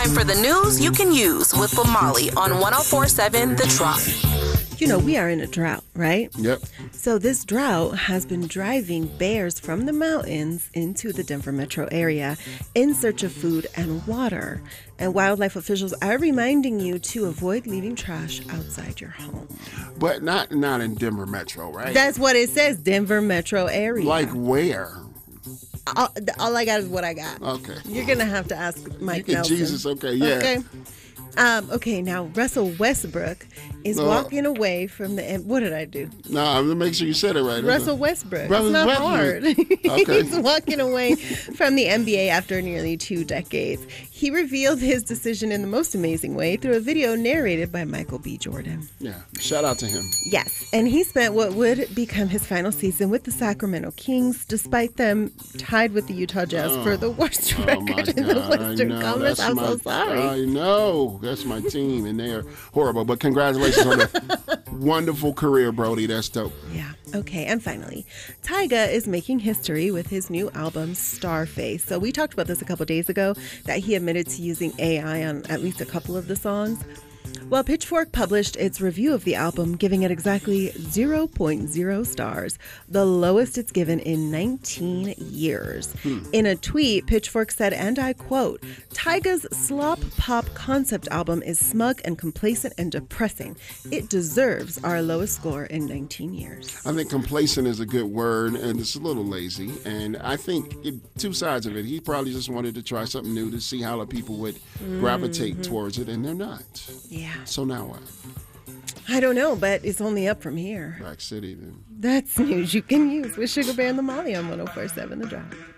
Time for the news you can use with Lamali on 104.7 The Drop. You know, we are in a drought, right? Yep. So this drought has been driving bears from the mountains into the Denver metro area in search of food and water. And wildlife officials are reminding you to avoid leaving trash outside your home. But not in Denver Metro, right? That's what it says, Denver metro area. Like where? All I got is what I got. Okay. You're going to have to ask Mike You get Nelson. Jesus, okay, yeah. Okay. Okay, now Russell Westbrook is walking away from the... What did I do? No, I'm going to make sure you said it right. Russell Westbrook. Russell It's not Westbrook. hard. Okay. He's walking away from the NBA after nearly 2 decades. He revealed his decision in the most amazing way through a video narrated by Michael B. Jordan. Yeah, shout out to him. Yes, and he spent what would become his final season with the Sacramento Kings, despite them tied with the Utah Jazz for the worst record in the Western Conference. I'm so sorry. I know. That's my team, and they are horrible. But congratulations on a wonderful career, Brody. That's dope. Yeah. Okay, and finally, Tyga is making history with his new album, Starface. So we talked about this a couple days ago, that he admitted to using AI on at least a couple of the songs. Well, Pitchfork published its review of the album, giving it exactly 0.0 stars, the lowest it's given in 19 years. In a tweet, Pitchfork said, and I quote, "Tyga's slop pop concept album is smug and complacent and depressing. It deserves our lowest score in 19 years. I think complacent is a good word, and it's a little lazy. And I think two sides of it. He probably just wanted to try something new to see how the people would gravitate towards it, and they're not. Yeah. So now what? I don't know, but it's only up from here. Rack City, then. That's news you can use with Sugar Bear and Lamali on 104.7 The Drive.